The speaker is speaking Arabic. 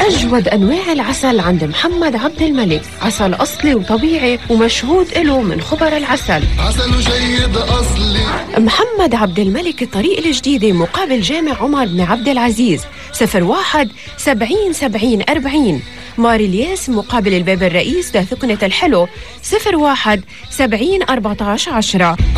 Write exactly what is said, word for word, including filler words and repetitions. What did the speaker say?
أجود أنواع العسل عند محمد عبد الملك، عسل أصلي وطبيعي ومشهود له من خبر العسل. عسل جيد أصلي. محمد عبد الملك الطريق الجديدة مقابل جامع عمر بن عبد العزيز، صفر واحد سبعين سبعين أربعين. مار الياس مقابل الباب الرئيس داثقنة الحلو، صفر واحد سبعين أربعة عشر عشرة.